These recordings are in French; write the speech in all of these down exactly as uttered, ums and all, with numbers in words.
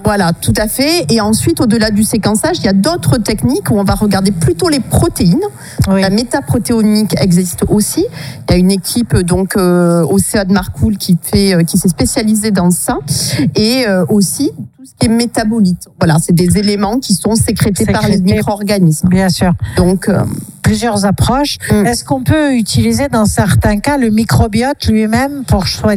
Voilà, tout à fait. Et ensuite, au-delà du séquençage, il y a d'autres techniques où on va regarder plutôt les protéines. Oui. La métaprotéomique existe aussi. Il y a une équipe donc euh, au C E A de Marcoule qui fait, euh, qui s'est spécialisée dans ça, et euh, aussi tout ce qui est métabolite. Voilà, c'est des éléments qui sont sécrétés, sécrétés par les micro-organismes. Bien sûr. Donc euh, plusieurs approches. Hum. Est-ce qu'on peut utiliser dans certains cas le microbiote lui-même pour soigner ?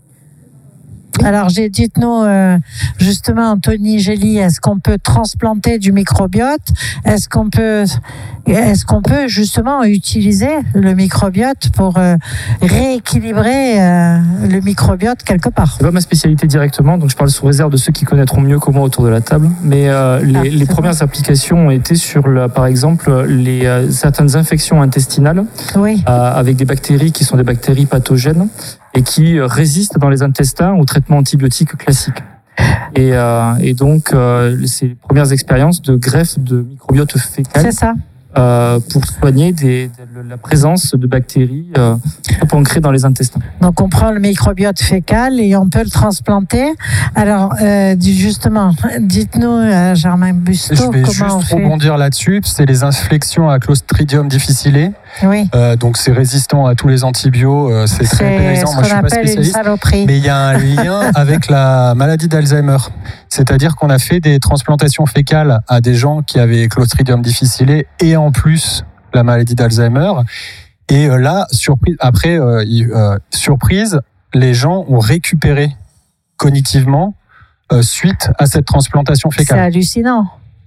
Alors, j'ai dites-nous euh, justement, Anthony Gély, est-ce qu'on peut transplanter du microbiote ? Est-ce qu'on peut, est-ce qu'on peut justement utiliser le microbiote pour euh, rééquilibrer euh, le microbiote quelque part ? C'est pas ma spécialité directement, donc je parle sous réserve de ceux qui connaîtront mieux que moi autour de la table. Mais euh, les, ah, les premières bon. applications ont été sur, la, par exemple, les euh, certaines infections intestinales, oui. euh, avec des bactéries qui sont des bactéries pathogènes et qui résistent dans les intestins au traitement antibiotique classique. Et, euh, et donc, euh, c'est les premières expériences de greffe de microbiote fécal. C'est ça. Euh, pour soigner des, de la présence de bactéries euh, ancrées dans les intestins. Donc on prend le microbiote fécal et on peut le transplanter. Alors euh, justement, dites-nous, euh, Germain Busto, comment on fait ? Je vais juste rebondir là-dessus. C'est les infections à Clostridium difficile. Oui. Euh, donc c'est résistant à tous les antibiotiques. Euh, c'est, c'est très pénalisant. Moi je suis pas spécialiste. Mais il y a un lien avec la maladie d'Alzheimer. C'est-à-dire qu'on a fait des transplantations fécales à des gens qui avaient Clostridium difficile et en plus la maladie d'Alzheimer. Et là, surprise, après, euh, euh, surprise, les gens ont récupéré cognitivement euh, suite à cette transplantation fécale. C'est hallucinant.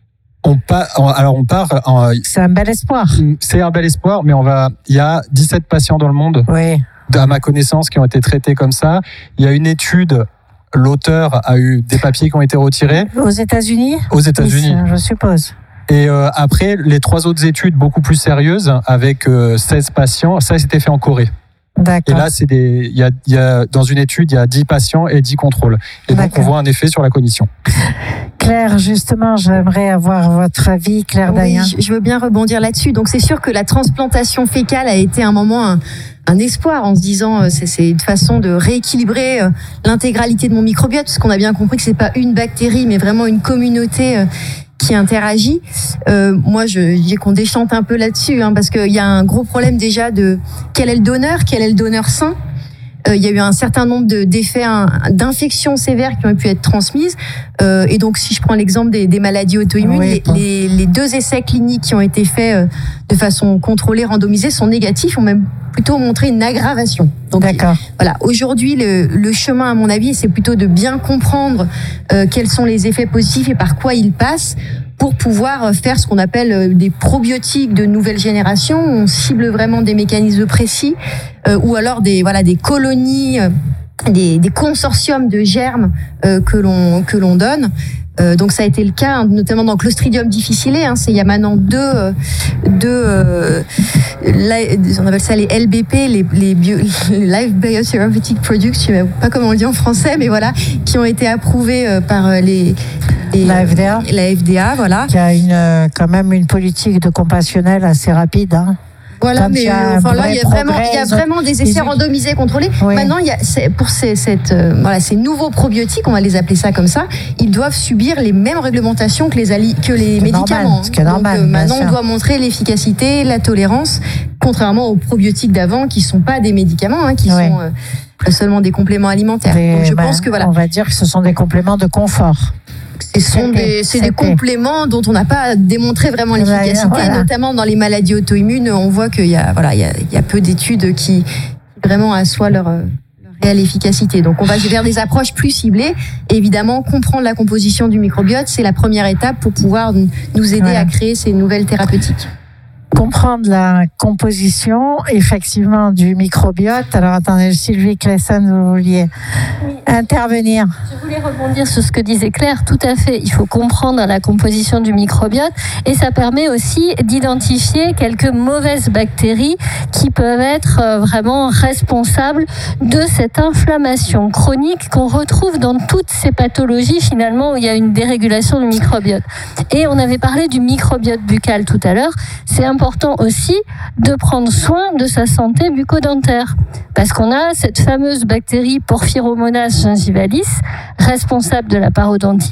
On part, alors on part. En, c'est un bel espoir. C'est un bel espoir, mais on va. Il y a dix-sept patients dans le monde, oui. à ma connaissance, qui ont été traités comme ça. Il y a une étude. L'auteur a eu des papiers qui ont été retirés. Aux États-Unis ? Aux États-Unis, je suppose. Et euh, après, les trois autres études beaucoup plus sérieuses, avec euh, seize patients, ça c'était fait en Corée. D'accord. Et là, c'est des, il y a, il y a, dans une étude, il y a dix patients et dix contrôles. Et D'accord. donc, on voit un effet sur la cognition. Claire, justement, j'aimerais avoir votre avis, Claire Dayen. Oui, je veux bien rebondir là-dessus. Donc, c'est sûr que la transplantation fécale a été un moment un, un espoir en se disant c'est, c'est une façon de rééquilibrer l'intégralité de mon microbiote, parce qu'on a bien compris que c'est pas une bactérie, mais vraiment une communauté qui interagit. Euh, moi, je dis qu'on déchante un peu là-dessus, hein, parce qu'il y a un gros problème déjà de quel est le donneur, quel est le donneur sain. Euh, il y a eu un certain nombre de, d'effets, un, d'infections sévères qui ont pu être transmises. Euh, et donc, si je prends l'exemple des, des maladies auto-immunes, oui, les, les, les deux essais cliniques qui ont été faits euh, de façon contrôlée, randomisée, sont négatifs, ont même plutôt montré une aggravation. Donc, D'accord. Voilà. Aujourd'hui, le, le chemin, à mon avis, c'est plutôt de bien comprendre euh, quels sont les effets positifs et par quoi ils passent, pour pouvoir faire ce qu'on appelle des probiotiques de nouvelle génération. On cible vraiment des mécanismes précis, euh, ou alors des voilà des colonies, euh, des, des consortiums de germes euh, que l'on que l'on donne. Euh, donc ça a été le cas, hein, notamment dans Clostridium difficile. Hein, c'est il y a maintenant deux euh, deux euh, là, on appelle ça les L B P, les les, bio, les Live Biotherapeutic Products. Je sais pas comment on le dit en français, mais voilà, qui ont été approuvés euh, par les Et la F D A, la F D A, voilà, qui a une quand même une politique de compassionnel assez rapide. Hein. Voilà, mais euh, enfin là, il y a vraiment, il y a vraiment des essais randomisés contrôlés. Oui. Maintenant, il y a c'est, pour ces, cette, euh, voilà, ces nouveaux probiotiques, on va les appeler ça comme ça, ils doivent subir les mêmes réglementations que les ali- que les médicaments. Normal, ce qui est normal. Donc euh, maintenant, on doit montrer l'efficacité, la tolérance, contrairement aux probiotiques d'avant, qui sont pas des médicaments, hein, qui oui. sont euh, seulement des compléments alimentaires. Des, Donc je ben, pense que voilà, on va dire que ce sont des compléments de confort. Ce sont des, c'est des compléments dont on n'a pas démontré vraiment l'efficacité, voilà. Notamment dans les maladies auto-immunes. On voit qu'il y a, voilà, il y a, il y a peu d'études qui vraiment assoient leur, leur réelle efficacité. Donc, on va vers des approches plus ciblées. Et évidemment, comprendre la composition du microbiote, c'est la première étape pour pouvoir nous aider voilà. à créer ces nouvelles thérapeutiques. Comprendre la composition, effectivement, du microbiote. Alors, attendez, Sylvie Clesson, vous vouliez oui. intervenir. Je voulais rebondir sur ce que disait Claire. Tout à fait. Il faut comprendre la composition du microbiote et ça permet aussi d'identifier quelques mauvaises bactéries qui peuvent être vraiment responsables de cette inflammation chronique qu'on retrouve dans toutes ces pathologies, finalement, où il y a une dérégulation du microbiote. Et on avait parlé du microbiote buccal tout à l'heure. C'est important important aussi de prendre soin de sa santé bucco-dentaire parce qu'on a cette fameuse bactérie Porphyromonas gingivalis responsable de la parodontite